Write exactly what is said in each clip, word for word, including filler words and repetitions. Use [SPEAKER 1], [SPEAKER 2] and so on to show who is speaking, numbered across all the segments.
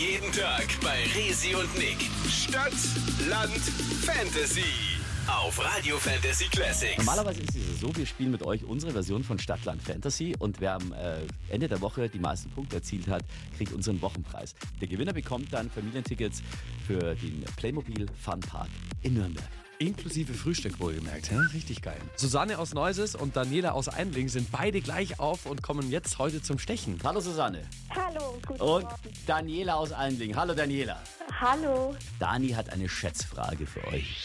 [SPEAKER 1] Jeden Tag bei Resi und Nick. Stadt, Land, Fantasy. Auf Radio Fantasy Classics.
[SPEAKER 2] Normalerweise ist es so, wir spielen mit euch unsere Version von Stadtland Fantasy und wer am äh, Ende der Woche die meisten Punkte erzielt hat, kriegt unseren Wochenpreis. Der Gewinner bekommt dann Familientickets für den Playmobil Fun Park in Nürnberg.
[SPEAKER 3] Inklusive Frühstück wohlgemerkt, ja? Richtig geil. Susanne aus Neuses und Daniela aus Einling sind beide gleich auf und kommen jetzt heute zum Stechen.
[SPEAKER 2] Hallo Susanne.
[SPEAKER 4] Hallo, guten
[SPEAKER 2] Und
[SPEAKER 4] Morgen.
[SPEAKER 2] Daniela aus Einling. Hallo Daniela.
[SPEAKER 4] Hallo.
[SPEAKER 2] Dani hat eine Schätzfrage für euch.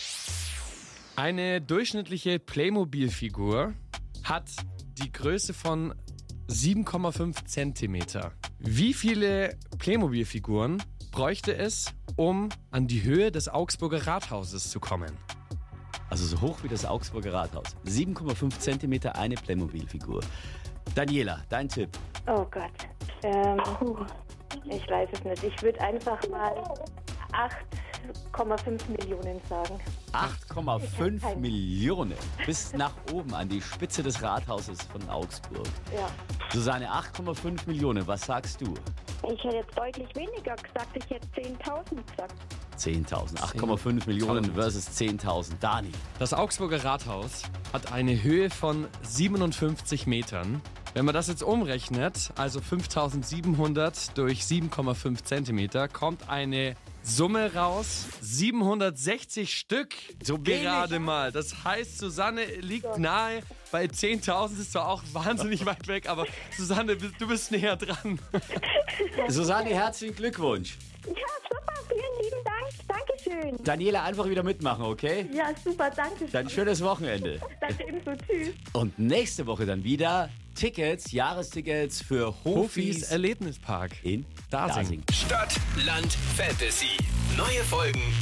[SPEAKER 3] Eine durchschnittliche Playmobil-Figur hat die Größe von sieben Komma fünf Zentimeter. Wie viele Playmobil-Figuren bräuchte es, um an die Höhe des Augsburger Rathauses zu kommen?
[SPEAKER 2] Also so hoch wie das Augsburger Rathaus. sieben Komma fünf Zentimeter eine Playmobil-Figur. Daniela, dein Tipp.
[SPEAKER 4] Oh Gott. Ähm, ich weiß es nicht. Ich würde einfach mal acht Komma fünf Millionen sagen.
[SPEAKER 2] acht Komma fünf Millionen. Bis nach oben an die Spitze des Rathauses von Augsburg.
[SPEAKER 4] Ja.
[SPEAKER 2] Susanne, acht Komma fünf Millionen. Was sagst du?
[SPEAKER 4] Ich hätte jetzt deutlich weniger gesagt. Ich hätte zehntausend gesagt.
[SPEAKER 2] zehntausend. acht Komma fünf Millionen versus zehntausend. Dani.
[SPEAKER 3] Das Augsburger Rathaus hat eine Höhe von siebenundfünfzig Metern. Wenn man das jetzt umrechnet, also fünftausendsiebenhundert durch sieben Komma fünf Zentimeter, kommt eine Summe raus. siebenhundertsechzig Stück
[SPEAKER 2] So wenig?
[SPEAKER 3] gerade mal. Das heißt, Susanne liegt nahe. Bei zehntausend ist zwar auch wahnsinnig weit weg, aber Susanne, du bist näher dran.
[SPEAKER 2] Susanne, herzlichen Glückwunsch.
[SPEAKER 4] Ja, super. Vielen lieben Dank. Dankeschön.
[SPEAKER 2] Daniela, einfach wieder mitmachen, okay?
[SPEAKER 4] Ja, super. Danke.
[SPEAKER 2] Dann schönes Wochenende.
[SPEAKER 4] Danke ebenso. Tschüss.
[SPEAKER 2] Und nächste Woche dann wieder Tickets, Jahrestickets für
[SPEAKER 3] Hofis
[SPEAKER 2] Hofis
[SPEAKER 3] Erlebnispark
[SPEAKER 2] in
[SPEAKER 3] Dasing.
[SPEAKER 2] Dasing.
[SPEAKER 1] Stadt, Land, Fantasy. Neue Folgen